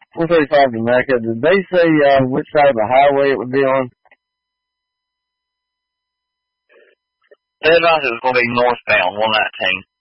435 to Mecca. Did they say which side of the highway it would be on? They advised it was going to be northbound, 119.